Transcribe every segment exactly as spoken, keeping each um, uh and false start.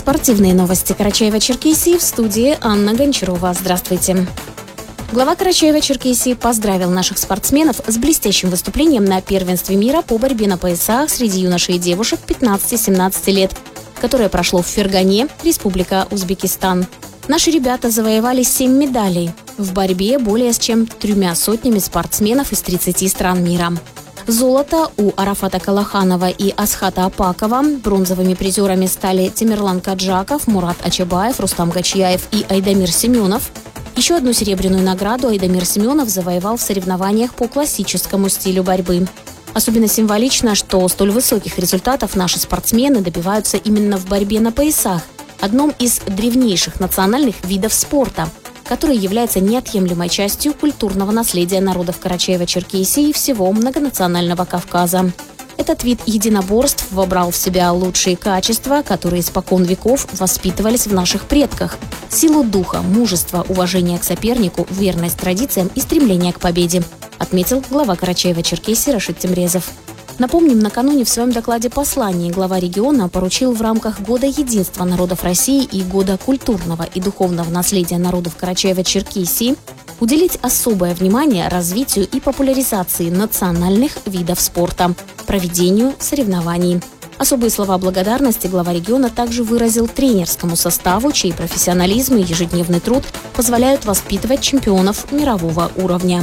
Спортивные новости Карачаева-Черкесии в студии Анна Гончарова. Здравствуйте. Глава Карачаева-Черкесии поздравил наших спортсменов с блестящим выступлением на первенстве мира по борьбе на поясах среди юношей и девушек пятнадцати-семнадцати лет, которое прошло в Фергане, Республика Узбекистан. Наши ребята завоевали семь медалей в борьбе более чем тремя сотнями спортсменов из тридцати стран мира. Золото у Арафата Калаханова и Асхата Апакова. Бронзовыми призерами стали Тимирлан Каджаков, Мурат Ачабаев, Рустам Гачьяев и Айдамир Семенов. Еще одну серебряную награду Айдамир Семенов завоевал в соревнованиях по классическому стилю борьбы. Особенно символично, что столь высоких результатов наши спортсмены добиваются именно в борьбе на поясах, одном из древнейших национальных видов спорта, который является неотъемлемой частью культурного наследия народов Карачаева-Черкесии и всего многонационального Кавказа. Этот вид единоборств вобрал в себя лучшие качества, которые испокон веков воспитывались в наших предках: силу духа, мужество, уважение к сопернику, верность традициям и стремление к победе, отметил глава Карачаева-Черкесии Рашид Темрезов. Напомним, накануне в своем докладе послании глава региона поручил в рамках Года единства народов России и Года культурного и духовного наследия народов Карачаева-Черкесии уделить особое внимание развитию и популяризации национальных видов спорта, проведению соревнований. Особые слова благодарности глава региона также выразил тренерскому составу, чей профессионализм и ежедневный труд позволяют воспитывать чемпионов мирового уровня.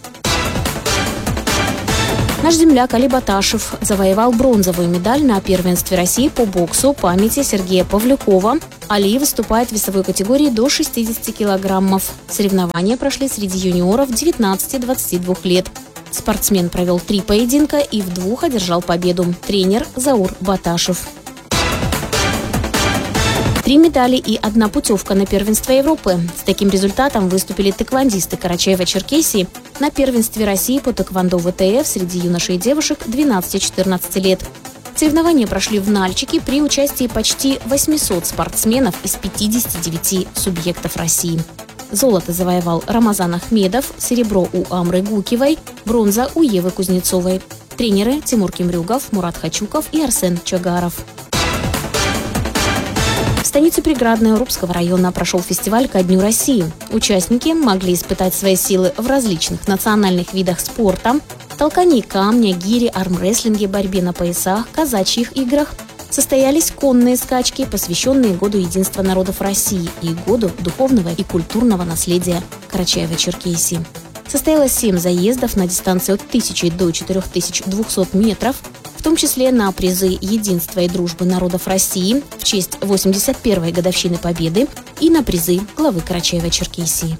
Наш земляк Али Баташев завоевал бронзовую медаль на первенстве России по боксу памяти Сергея Павлюкова. Али выступает в весовой категории до шестидесяти килограммов. Соревнования прошли среди юниоров девятнадцати-двадцати двух лет. Спортсмен провел три поединка и в двух одержал победу. Тренер Заур Баташев. Три медали и одна путевка на первенство Европы. С таким результатом выступили тэквондисты Карачаева-Черкесии на первенстве России по тэквондо ВТФ среди юношей и девушек двенадцати-четырнадцати лет. Соревнования прошли в Нальчике при участии почти восьмисот спортсменов из пятидесяти девяти субъектов России. Золото завоевал Рамазан Ахмедов, серебро у Амры Гукивой, бронза у Евы Кузнецовой. Тренеры Тимур Кимрюгов, Мурат Хачуков и Арсен Чагаров. В станице Преградной Урупского района прошел фестиваль «Ко дню России». Участники могли испытать свои силы в различных национальных видах спорта: толкании камня, гири, армрестлинге, борьбе на поясах, казачьих играх. Состоялись конные скачки, посвященные Году единства народов России и Году духовного и культурного наследия Карачаева-Черкесии. Состоялось семь заездов на дистанции от тысячи до четырёх тысяч двухсот метров, в том числе на призы единства и дружбы народов России в честь восемьдесят первой годовщины Победы и на призы главы Карачаева-Черкесии.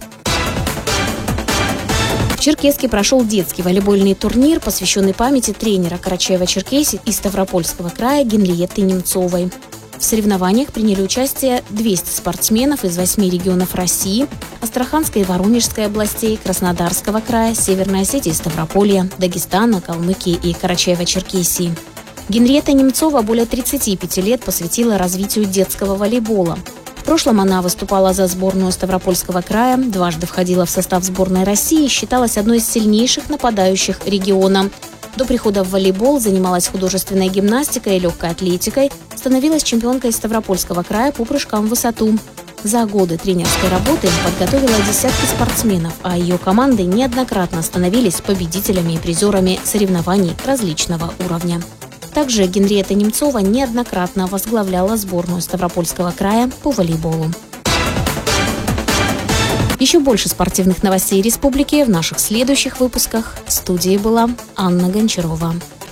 В Черкесске прошел детский волейбольный турнир, посвященный памяти тренера Карачаева-Черкесии и Ставропольского края Генриетты Немцовой. В соревнованиях приняли участие двести спортсменов из восьми регионов России: Астраханской и Воронежской областей, Краснодарского края, Северной Осетии и Ставрополья, Дагестана, Калмыкии и Карачаева-Черкесии. Генриетта Немцова более тридцати пяти лет посвятила развитию детского волейбола. В прошлом она выступала за сборную Ставропольского края, дважды входила в состав сборной России и считалась одной из сильнейших нападающих региона. До прихода в волейбол занималась художественной гимнастикой и легкой атлетикой, становилась чемпионкой Ставропольского края по прыжкам в высоту. За годы тренерской работы подготовила десятки спортсменов, а ее команды неоднократно становились победителями и призерами соревнований различного уровня. Также Генриетта Немцова неоднократно возглавляла сборную Ставропольского края по волейболу. Еще больше спортивных новостей республики в наших следующих выпусках. В студии была Анна Гончарова.